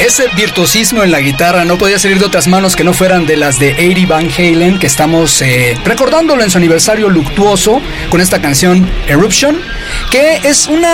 Ese virtuosismo en la guitarra no podía salir de otras manos que no fueran de las de Eddie Van Halen, que estamos recordándolo en su aniversario luctuoso con esta canción Eruption, que es un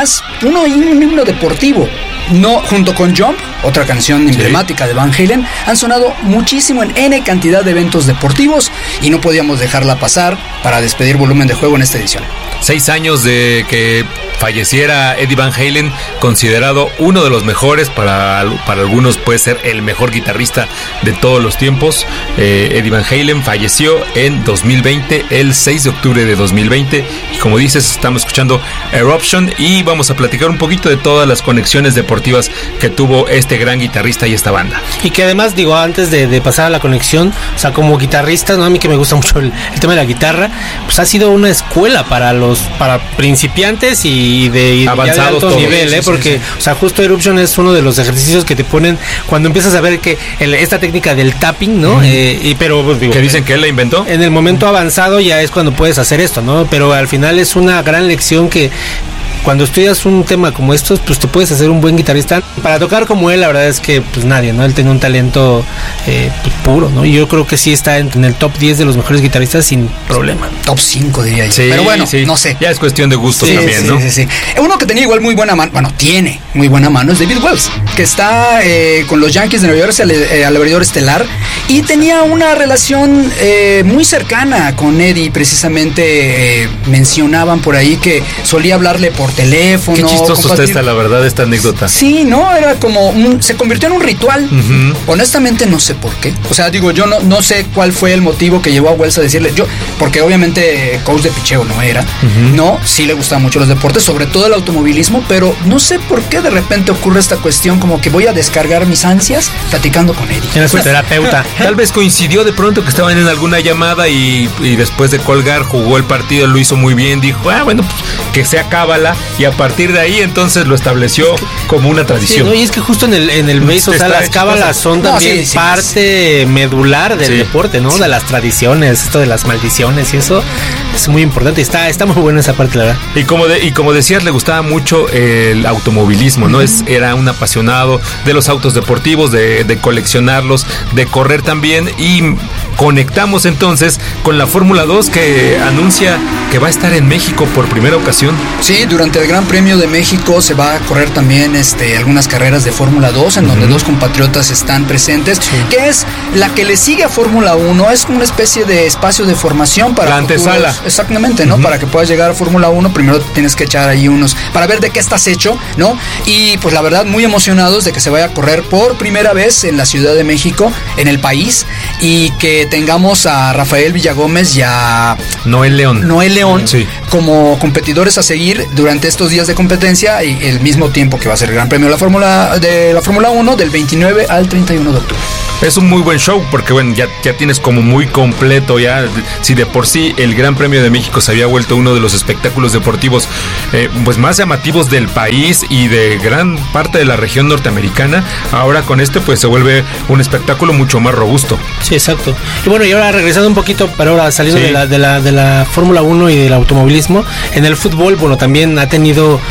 himno deportivo. No, junto con Jump, otra canción emblemática de Van Halen, han sonado muchísimo en N cantidad de eventos deportivos y no podíamos dejarla pasar para despedir Volumen de Juego en esta edición. 6 años de que falleciera Eddie Van Halen, considerado uno de los mejores, para algunos puede ser el mejor guitarrista de todos los tiempos. Eddie Van Halen falleció en 2020, el 6 de octubre de 2020, y como dices, estamos escuchando Eruption y vamos a platicar un poquito de todas las conexiones deportivas que tuvo este gran guitarrista y esta banda. Y que además, digo, antes de pasar a la conexión, o sea, como guitarrista, ¿no? A mí que me gusta mucho el tema de la guitarra, pues ha sido una escuela para principiantes y de avanzados, de alto nivel, porque, o sea, justo Eruption es uno de los ejercicios que te ponen cuando empiezas a ver que esta técnica del tapping, ¿no? Pero pues, digo, que dicen que él la inventó. En el momento avanzado ya es cuando puedes hacer esto, ¿no? Pero al final es una gran lección que cuando estudias un tema como estos, pues te puedes hacer un buen guitarrista. Para tocar como él, la verdad es que pues nadie, ¿no? Él tiene un talento pues, puro, ¿no? Y yo creo que sí está en el top 10 de los mejores guitarristas sin problema. Top 5 diría yo. Sí, pero bueno, sí. no sé. Ya es cuestión de gusto también, ¿no? Sí. Uno que tenía igual muy buena mano, bueno, tiene muy buena mano, es David Wells, que está con los Yankees de Nueva York al abridor estelar y tenía una relación muy cercana con Eddie. Precisamente mencionaban por ahí que solía hablarle por teléfono. Qué chistoso está esta, la verdad, esta anécdota. Sí, ¿no? Era como se convirtió en un ritual. Honestamente no sé por qué. O sea, digo, yo no sé cuál fue el motivo que llevó a Wells a decirle, porque obviamente coach de picheo no era, ¿no? Sí le gustaban mucho los deportes, sobre todo el automovilismo, pero no sé por qué de repente ocurre esta cuestión como que voy a descargar mis ansias platicando con Eddie. Era su terapeuta. Tal vez coincidió de pronto que estaban en alguna llamada y después de colgar jugó el partido, lo hizo muy bien, dijo, bueno, pues que sea cábala, y a partir de ahí entonces lo estableció como una tradición. Sí, ¿no? Y es que justo en el béisbol, o sea, las cábalas son también parte medular del deporte, ¿no? De las tradiciones, esto de las maldiciones y eso es muy importante. Está muy buena esa parte, la verdad. Y como decías, le gustaba mucho el automovilismo, ¿no? Era un apasionado de los autos deportivos, de coleccionarlos, de correr también, y conectamos entonces con la Fórmula 2, que anuncia que va a estar en México por primera ocasión. Sí, durante el Gran Premio de México se va a correr también algunas carreras de Fórmula 2 en donde dos compatriotas están presentes, que es la que le sigue a Fórmula 1, es una especie de espacio de formación para la antesala. Exactamente, ¿no? Para que puedas llegar a Fórmula 1, primero tienes que echar ahí unos para ver de qué estás hecho, ¿no? Y pues la verdad muy emocionados de que se vaya a correr por primera vez en la Ciudad de México, en el país, y que tengamos a Rafael Villagómez y a Noel León sí, como competidores a seguir durante estos días de competencia y el mismo tiempo que va a ser el Gran Premio de la Fórmula 1 del 29 al 31 de octubre. Es un muy buen show porque bueno, ya tienes como muy completo, ya si de por sí el Gran Premio de México se había vuelto uno de los espectáculos deportivos pues más llamativos del país y de gran parte de la región norteamericana, ahora con pues se vuelve un espectáculo mucho más robusto. Sí, exacto. Y bueno, y ahora regresando un poquito, pero ahora saliendo de la Fórmula 1 y del automovilismo, en el fútbol, bueno, también ha tenido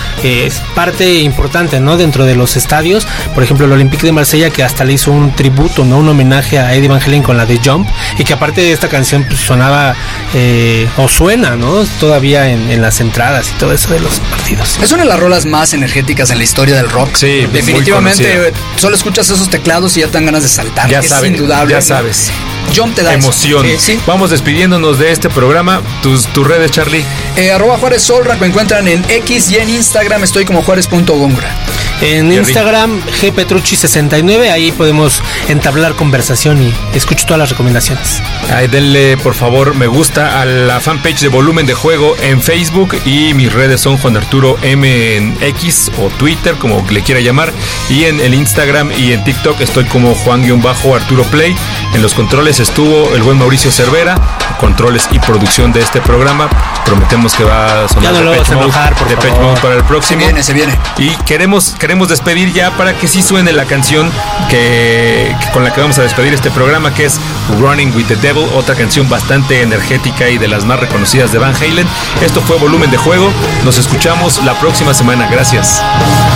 parte importante, ¿no? Dentro de los estadios, por ejemplo, el Olympique de Marsella, que hasta le hizo un tributo, ¿no? Un homenaje a Eddie Van Halen con la de Jump, y que aparte de esta canción pues sonaba o suena, ¿no? Todavía en las entradas y todo eso de los partidos. Es una de las rolas más energéticas en la historia del rock. Sí, definitivamente. Solo escuchas esos teclados y ya te dan ganas de saltar. Ya sabes, indudable. Ya sabes. Jump te da emoción. Sí. Vamos despidiéndonos de este programa. Tus redes, Charlie. @Juárez Solrak, me encuentran en X, y en Instagram estoy como Juárez.Góngora. En Instagram, gpetrucci69, ahí podemos entablar conversación y escucho todas las recomendaciones. Ahí denle por favor me gusta a la fanpage de Volumen de Juego en Facebook, y mis redes son Juan Arturo M en X o Twitter, como le quiera llamar, y en el Instagram y en TikTok estoy como Juan-Arturo Play. En los controles estuvo el buen Mauricio Cervera, controles y producción de este programa. Prometemos que va a sonar Depeche Mode para el próximo. Se viene. Y queremos despedir ya para que sí suene la canción que con la que vamos a despedir este programa, que es Running with the Devil, otra canción bastante energética y de las más reconocidas de Van Halen. Esto fue Volumen de Juego. Nos escuchamos la próxima semana. Gracias.